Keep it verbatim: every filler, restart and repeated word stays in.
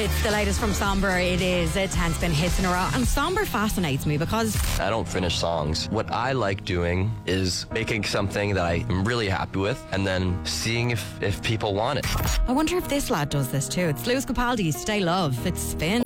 It's the latest from Somber. It is a ten spin hits in a row. And Somber fascinates me because I don't finish songs. What I like doing is making something that I'm really happy with and then seeing if, if people want it. I wonder if this lad does this too. It's Lewis Capaldi's Stay Love. It's Spin.